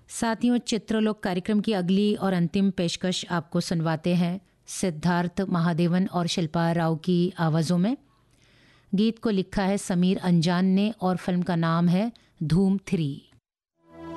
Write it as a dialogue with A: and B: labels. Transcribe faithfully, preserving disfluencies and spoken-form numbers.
A: साथियों, चित्रलोक कार्यक्रम की अगली और अंतिम पेशकश आपको सुनवाते हैं सिद्धार्थ महादेवन और शिल्पा राव की आवाज़ों में। गीत को लिखा है समीर अंजान ने और फिल्म का नाम है धूम थ्री।